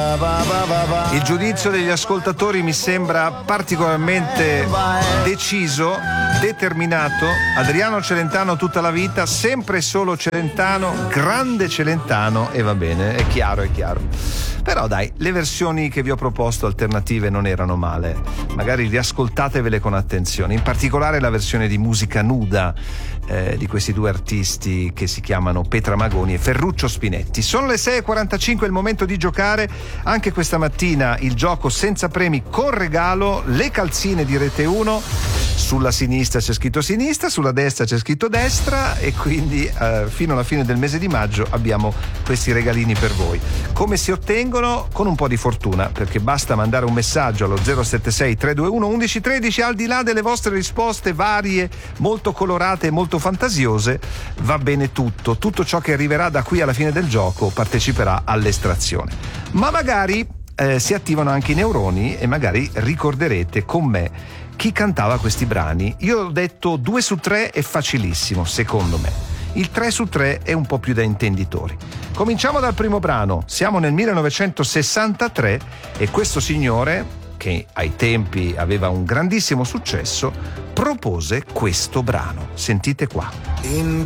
Il giudizio degli ascoltatori mi sembra particolarmente deciso, determinato. Adriano Celentano tutta la vita, sempre e solo Celentano, grande Celentano, e va bene, è chiaro. Però dai, le versioni che vi ho proposto alternative non erano male, magari riascoltatevele con attenzione, in particolare la versione di Musica Nuda di questi due artisti che si chiamano Petra Magoni e Ferruccio Spinetti. Sono le 6:45, è il momento di giocare. Anche questa mattina il gioco senza premi con regalo, le calzine di Rete 1. Sulla sinistra c'è scritto sinistra, sulla destra c'è scritto destra, e quindi fino alla fine del mese di maggio abbiamo questi regalini per voi. Come si ottengono? Con un po' di fortuna, perché basta mandare un messaggio allo 076 321 1113. Al di là delle vostre risposte varie, molto colorate e molto fantasiose, va bene tutto ciò che arriverà da qui alla fine del gioco parteciperà all'estrazione. Ma magari si attivano anche i neuroni e magari ricorderete con me chi cantava questi brani. Io ho detto 2 su 3 è facilissimo, secondo me. Il 3 su 3 è un po' più da intenditori. Cominciamo dal primo brano. Siamo nel 1963 e questo signore, che ai tempi aveva un grandissimo successo, propose questo brano. Sentite qua. In